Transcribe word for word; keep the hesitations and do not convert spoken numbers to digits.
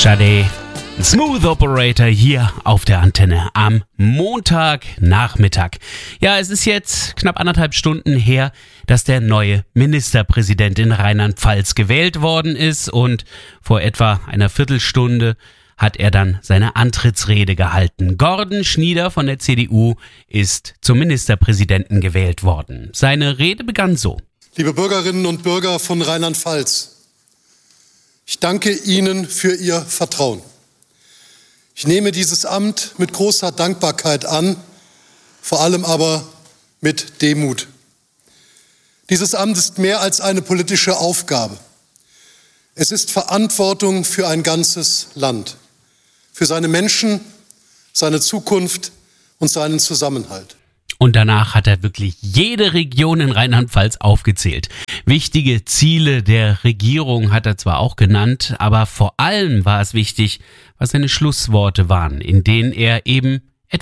Schade. Smooth Operator hier auf der Antenne am Montagnachmittag. Ja, es ist jetzt knapp anderthalb Stunden her, dass der neue Ministerpräsident in Rheinland-Pfalz gewählt worden ist und vor etwa einer Viertelstunde hat er dann seine Antrittsrede gehalten. Gordon Schnieder von der C D U ist zum Ministerpräsidenten gewählt worden. Seine Rede begann so. Liebe Bürgerinnen und Bürger von Rheinland-Pfalz, ich danke Ihnen für Ihr Vertrauen. Ich nehme dieses Amt mit großer Dankbarkeit an, vor allem aber mit Demut. Dieses Amt ist mehr als eine politische Aufgabe. Es ist Verantwortung für ein ganzes Land, für seine Menschen, seine Zukunft und seinen Zusammenhalt. Und danach hat er wirklich jede Region in Rheinland-Pfalz aufgezählt. Wichtige Ziele der Regierung hat er zwar auch genannt, aber vor allem war es wichtig, was seine Schlussworte waren, in denen er eben